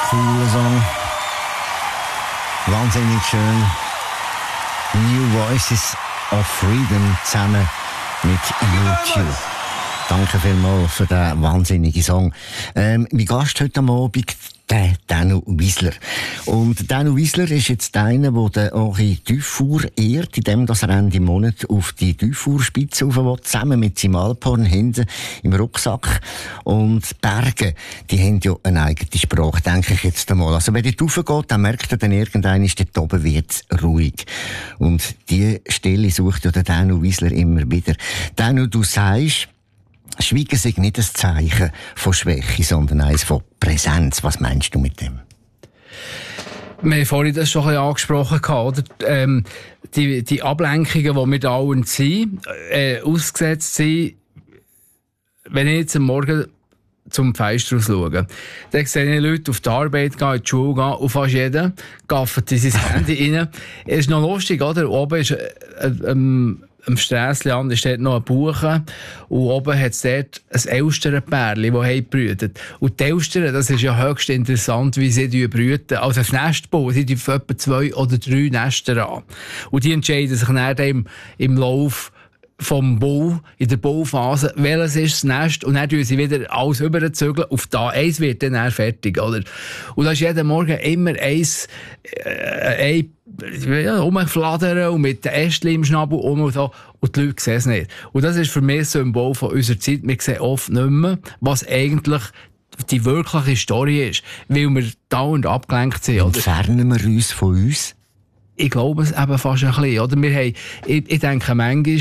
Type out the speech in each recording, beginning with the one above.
cooler Song. Wahnsinnig schön. New Voices of Freedom zusammen mit YouTube. Danke vielmals für diesen wahnsinnigen Song. Mein Gast heute am Abend, der Danu Wiesler. Und Danu Wiesler ist jetzt einer, der Henri Dufour ehrt, indem er Ende Monat auf die Dufour-Spitze rauf will, zusammen mit seinem Alphorn hinten im Rucksack. Und Berge, die haben ja eine eigene Sprache, denke ich jetzt einmal. Also wenn dort raufgeht, dann merkt er dann irgendwann, ist dort oben wird's ruhig. Und die Stelle sucht ja der Danu Wiesler immer wieder. Danu, du sagst, Schweigen sei nicht ein Zeichen von Schwäche, sondern eines von Präsenz. Was meinst du mit dem? Wir haben vorhin das schon ein bisschen angesprochen, oder? Die Ablenkungen, die wir dauernd sind, ausgesetzt sind, wenn ich jetzt am Morgen zum Fenster raus schaue, dann sehe ich Leute auf die Arbeit gehen, in die Schule gehen, auf fast jeden, gaffen in sein Handy rein. Es ist noch lustig, oder? Oben ist am Strässliand ist dort noch ein Buche und oben hat es dort ein Elsternpärchen, das brütet. Und die Elstern, das ist ja höchst interessant, wie sie brüten. Also ein Nestbau, sie tun etwa 2 oder 3 Nester an. Und die entscheiden sich dann im Lauf vom Bau, in der Bauphase, welches ist das Nest, und dann tun sie wieder alles überzügeln. Auf da eins wird dann fertig, oder? Und da ist jeden Morgen immer eins, rumfladern und mit den Ästchen im Schnabel und so. Und die Leute sehen es nicht. Und das ist für mich ein Symbol von unserer Zeit. Wir sehen oft nicht mehr, was eigentlich die wirkliche Story ist, weil wir dauernd abgelenkt sind. Entfernen wir uns von uns? Ich glaube es eben fast ein bisschen. Oder? Ich denke manchmal,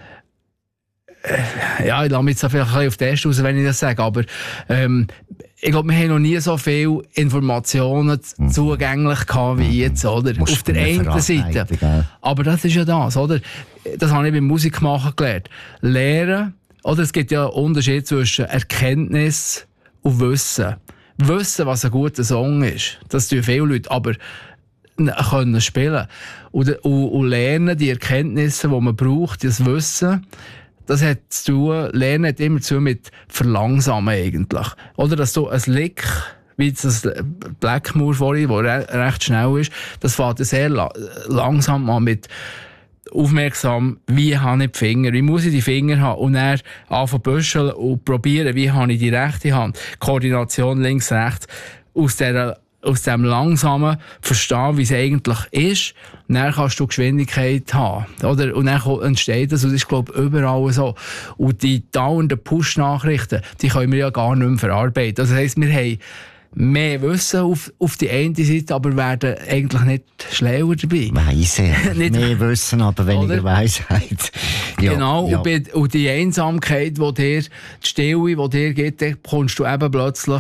ich lasse mich jetzt vielleicht ein bisschen auf den Test raus, wenn ich das sage, aber ich glaube, wir haben noch nie so viele Informationen zugänglich gehabt wie jetzt, oder? Auf der einen Seite. Aber das ist ja das, oder? Das habe ich beim Musikmachen gelernt. Lehren, oder? Es gibt ja einen Unterschied zwischen Erkenntnis und Wissen. Wissen, was ein guter Song ist, das tun viele Leute, aber können spielen. Und lernen, die Erkenntnisse, die man braucht, das Wissen, das hat zu tun, Lernen hat immer zu tun mit Verlangsamen eigentlich. Oder dass du ein Lick, wie das Blackmore vorhin, das recht schnell ist, das fängt sehr langsam an mit aufmerksam, wie habe ich die Finger, wie muss ich die Finger haben, und dann anfangen zu büscheln und probieren, wie habe ich die rechte Hand, Koordination links, rechts, aus dem langsamen Verstehen, wie es eigentlich ist, dann kannst du Geschwindigkeit haben. Oder? Und dann entsteht das, und das ist, glaube ich, überall so. Und die dauernden Push-Nachrichten, die können wir ja gar nicht mehr verarbeiten. Das heisst, wir haben mehr Wissen auf die eine Seite, aber werden eigentlich nicht schlauer dabei. Weise. Mehr Wissen, aber weniger Weisheit. Ja, genau. Ja. Und die Einsamkeit, die Stille, die dir gibt, dann kommst du eben plötzlich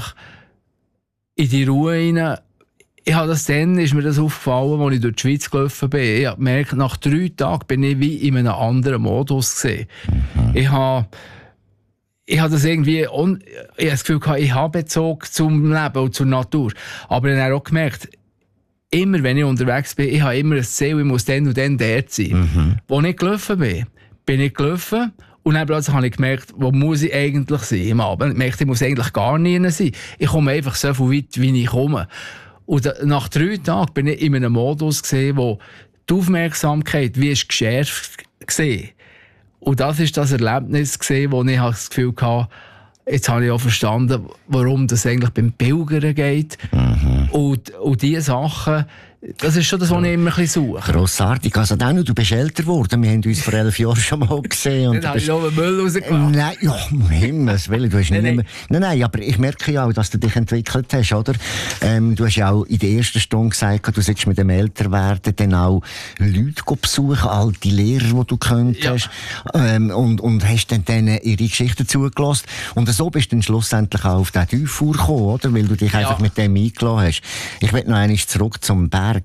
in die Ruhe rein. Ist mir das aufgefallen, als ich durch die Schweiz gelaufen bin. Ich habe gemerkt, nach 3 Tagen bin ich wie in einem anderen Modus gesehen. Ich habe das irgendwie, ich habe das Gefühl gehabt, ich habe Bezug zum Leben und zur Natur. Aber ich habe auch gemerkt, immer wenn ich unterwegs bin, ich habe immer ein Ziel, ich muss dann und dann dort sein. Wo ich gelaufen bin ich gelaufen. Und dann plötzlich habe ich gemerkt, wo muss ich eigentlich sein am Abend. Ich merkte, ich muss eigentlich gar nie sein. Ich komme einfach so weit, wie ich komme. Und nach 3 Tagen bin ich in einem Modus gesehen, wo die Aufmerksamkeit wie ist geschärft gesehen. Und das ist das Erlebnis gesehen, wo ich das Gefühl hatte, jetzt habe ich auch verstanden, warum das eigentlich beim Pilgern geht. Und diese Sachen, das ist schon das, was ich immer ein bisschen suche. Grossartig. Also Danu, du bist älter geworden. Wir haben uns vor 11 Jahren schon mal gesehen. Und dann habe ich noch einen Müll rausgelassen. Nein, ja, um Himmels Willen, du hast nicht mehr... Nein, aber ich merke ja auch, dass du dich entwickelt hast, oder? Du hast ja auch in der ersten Stunde gesagt, du sollst mit dem Älterwerden dann auch Leute besuchen, alte Lehrer, die du könntest. Ja. Und hast dann denen ihre Geschichten zugelassen. Und so bist du dann schlussendlich auch auf den Dufour gekommen, oder? Weil du dich einfach mit dem eingelassen hast. Ich will noch einmal zurück zum Berg.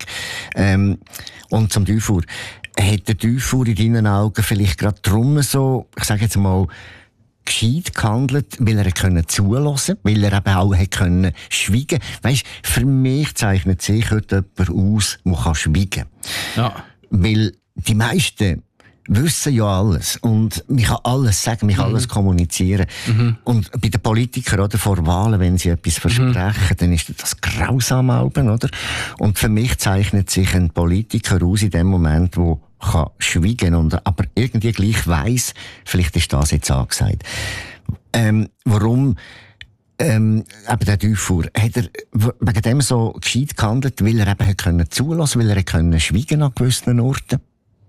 Und zum Dufour. Hat der Dufour in deinen Augen vielleicht gerade drum so, ich sage jetzt mal, gescheit gehandelt, weil er zulassen konnte, weil er eben auch schweigen konnte? Weisst, für mich zeichnet sich heute jemand aus, der schweigen kann. Ja. Weil die meisten wissen ja alles. Und man kann alles sagen, man kann alles kommunizieren. Und bei den Politikern, oder, vor Wahlen, wenn sie etwas versprechen, dann ist das grausam Alben, oder? Und für mich zeichnet sich ein Politiker aus in dem Moment, wo kann schweigen und aber irgendwie gleich weiss, vielleicht ist das jetzt angesagt. Warum eben der Dufour, hat er wegen dem so gescheit gehandelt, weil er eben hat können zulassen, weil er können schweigen an gewissen Orten?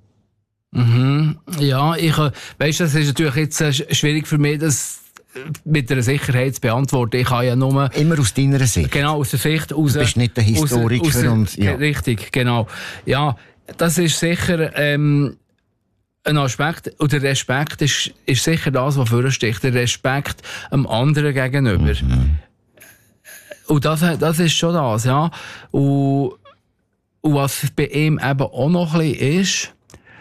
Ja, weißt, das ist natürlich jetzt schwierig für mich, das mit einer Sicherheit zu beantworten. Ich kann ja nur... Immer aus deiner Sicht? Genau, aus der Sicht... Du bist nicht der Historiker und... Ja. Richtig, genau. Ja, das ist sicher ein Aspekt, und der Respekt ist sicher das, was vorsticht. Der Respekt dem anderen gegenüber. Und das ist schon das, ja. Und was bei ihm eben auch noch ein bisschen ist,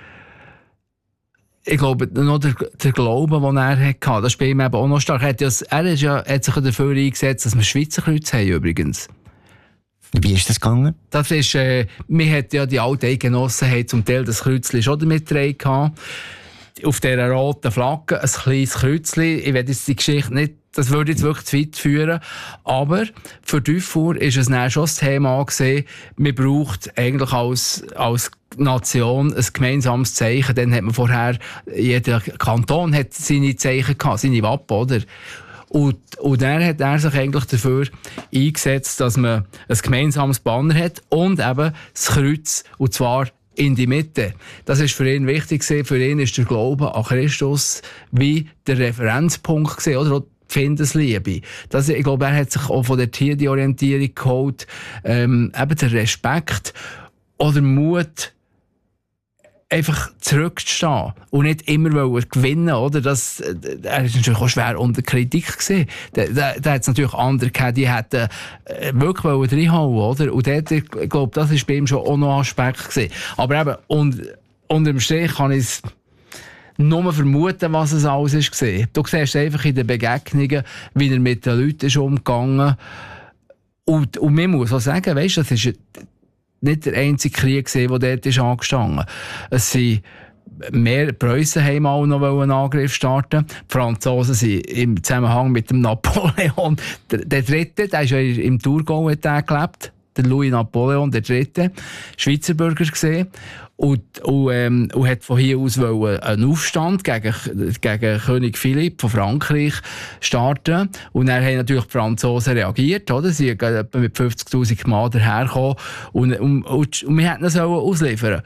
ich glaube, noch der Glaube, den er hatte, das ist bei ihm eben auch noch stark. Er hat sich dafür eingesetzt, dass wir Schweizer Kreuz haben, übrigens. Wie ist das gegangen? Das ist, wir hatten ja die alten Genossen, haben zum Teil das Kreuzchen schon damit getragen. Auf dieser roten Flagge, ein kleines Kreuzchen. Ich werde jetzt die Geschichte nicht, das würde jetzt wirklich zu weit führen. Aber für Dufour ist es dann schon das Thema gewesen, man braucht eigentlich als Nation ein gemeinsames Zeichen. Dann hat man vorher, jeder Kanton hat seine Zeichen gehabt, seine Wappen, oder? Und dann hat er sich eigentlich dafür eingesetzt, dass man ein gemeinsames Banner hat und eben das Kreuz, und zwar in die Mitte. Das ist für ihn wichtig gewesen. Für ihn ist der Glaube an Christus wie der Referenzpunkt gewesen, oder auch die Findesliebe. Ich glaube, er hat sich auch von der Tier die Orientierung geholt, eben der Respekt oder Mut, einfach zurückzustehen und nicht immer gewinnen, oder? Er ist natürlich auch schwer unter Kritik gewesen. Da hat es natürlich andere gehabt, die hätten wirklich reinhauen, oder? Und dort, ich glaube, das ist bei ihm schon auch noch ein Aspekt gewesen. Aber eben, unterm Strich kann ich es nur vermuten, was es alles war. Du siehst einfach in den Begegnungen, wie er mit den Leuten ist umgegangen. Und man muss auch sagen, weißt du, das ist nicht der einzige Krieg, der dort ist angestanden. Es sind mehr Preußen haben auch noch einen Angriff starten. Die Franzosen sind im Zusammenhang mit dem Napoleon der Dritte, der ist ja im Thurgau gelebt. Der Louis Napoleon der Dritte, Schweizer Bürger gesehen. Und hat von hier aus einen Aufstand gegen König Philipp von Frankreich starten. Und dann haben natürlich die Franzosen reagiert, oder? Sie sind mit 50'000 Mann dahergekommen und wir hätten es ausliefern.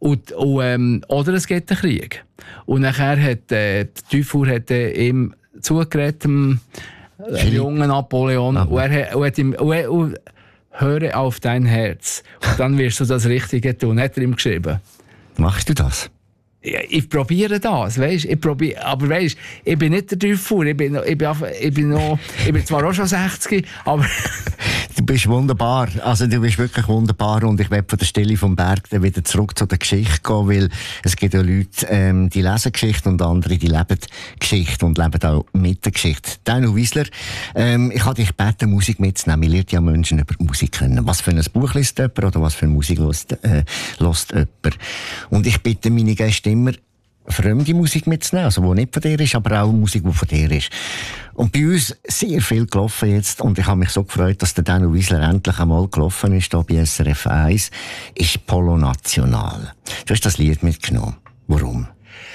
Oder es gibt einen Krieg. Und nachher hat Dufour ihm zugeredet, dem jungen Napoleon, und er hat ihm höre auf dein Herz. Und dann wirst du das Richtige tun, hat er ihm geschrieben. Machst du das? Ja, ich probiere das, weisst? Aber weisst, ich bin nicht der Dufour. Ich bin zwar auch schon 60, aber... Du bist wunderbar. Also, du bist wirklich wunderbar. Und ich werde von der Stelle vom Berg dann wieder zurück zu der Geschichte gehen, weil es gibt ja Leute, die lesen Geschichte und andere, die leben Geschichte und leben auch mit der Geschichte. Dino Wiesler, ich habe dich gebeten, Musik mitzunehmen. Ich lerne ja Menschen über Musik kennen. Was für ein Buch liest jemand oder was für eine Musik hört jemand? Und ich bitte meine Gäste immer, fremde Musik mitzunehmen, also die nicht von dir ist, aber auch Musik, die von dir ist. Und bei uns sehr viel gelaufen jetzt, und ich habe mich so gefreut, dass der Dino Wiesler endlich einmal gelaufen ist, hier bei SRF 1, ist Polo National. Du hast das Lied mitgenommen. Warum?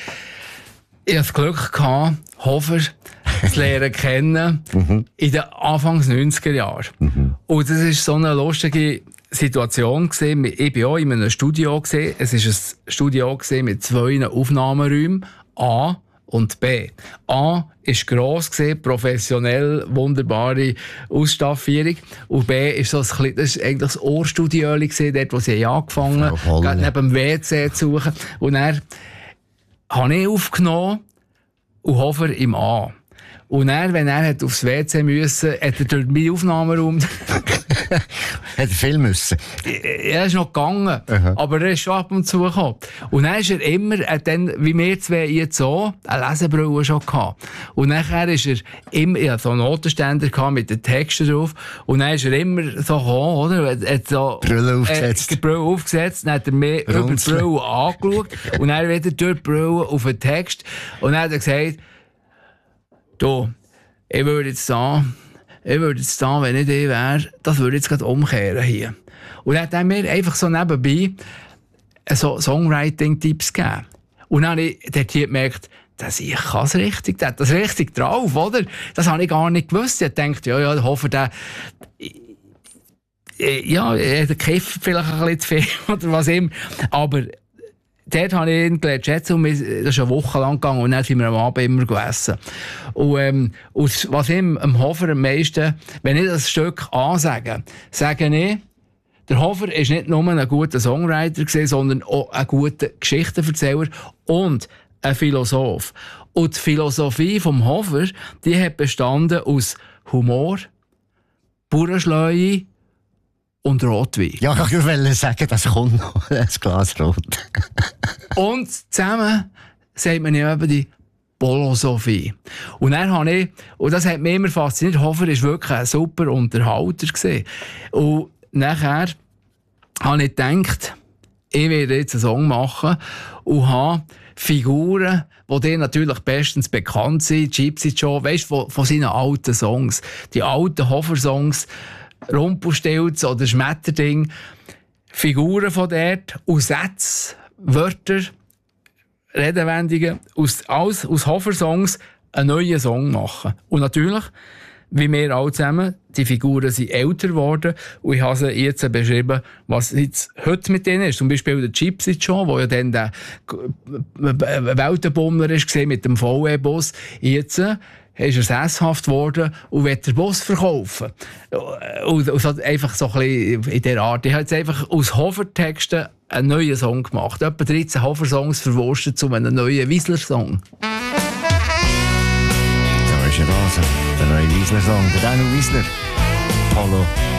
Ich hatte das Glück gehabt, Hofer zu lernen kennen in den Anfangs 90er Jahren. Und das ist so eine lustige Situation gesehen. Ich war auch in einem Studio gesehen. Es ist ein Studio gesehen mit 2 Aufnahmeräumen, A und B. A ist gross gesehen, professionell, wunderbare Ausstaffierung. Und B ist so das ist eigentlich das Ohrstudio gesehen, dort, wo sie angefangen haben, neben dem WC zu suchen. Und dann habe ich aufgenommen und Hofer im A. Und dann, wenn er hat aufs WC müssen, hat er durch meinen Aufnahmeraum... Hat er viel müssen? Er ist noch gegangen, aber er ist schon ab und zu gekommen. Und dann ist er immer, dann, wie wir zwei jetzt so, eine Lesebrille schon gehabt. Und nachher ist er immer, ich hatte so einen Notenständer mit den Texten drauf, und dann ist er immer so gekommen, oder? Er hat so, Brille aufgesetzt. Die Brille aufgesetzt, dann hat er mir über die Brille angeschaut, und dann wieder durch die Brille auf den Text, und dann hat er gesagt, du, ich würde jetzt da, wenn ich die wäre, das würde ich jetzt gerade umkehren hier. Und dann hat er mir einfach so nebenbei so Songwriting-Tipps gegeben. Und dann habe ich dort hier gemerkt, ich kann es richtig, der hat das richtig drauf, oder? Das habe ich gar nicht gewusst. Ich dachte, ja, ich hoffe, der kifft vielleicht ein bisschen zu viel oder was immer. Aber dort habe ich ihn gelernt schätzen, und das ist eine Woche lang gegangen, und dann sind wir am Abend immer gegessen. Und was ihm am Hofer am meisten, wenn ich das Stück ansage, sage ich, der Hofer ist nicht nur ein guter Songwriter gewesen, sondern auch ein guter Geschichtenerzähler und ein Philosoph. Und die Philosophie vom Hofer, die hat bestanden aus Humor, Bauernschleue und Rotwein. Ja, ich wollte sagen, das kommt noch, ein Glas Rot. Und zusammen sagt man ja eben die Philosophie. Und dann habe ich, und das hat mich immer fasziniert, Hofer war wirklich ein super Unterhalter gewesen. Und nachher habe ich gedacht, ich werde jetzt einen Song machen und habe Figuren, die dir natürlich bestens bekannt sind, Gypsy Joe, weißt du, von seinen alten Songs. Die alten Hofer-Songs, Rumpelstilz oder Schmetterding, Figuren von dort, und Sätze, Wörter, Redewendungen, aus Hofer-Songs einen neuen Song machen. Und natürlich, wie wir alle zusammen, die Figuren sind älter geworden, und ich habe sie jetzt beschrieben, was jetzt heute mit denen ist. Zum Beispiel der Gypsy Joe, der ja dann der Weltenbummler war mit dem VW-Bus. Jetzt ist er sesshaft geworden und will den Bus verkaufen. Und einfach so ein bisschen in dieser Art. Ich habe jetzt einfach aus Hofer-Texten einen neuen Song gemacht. Etwa 13 Hofer-Songs verwurstet zu einem neuen Wiesler-Song. Da ist er also, der neue Wiesler-Song, der Daniel Wiesler. Hallo.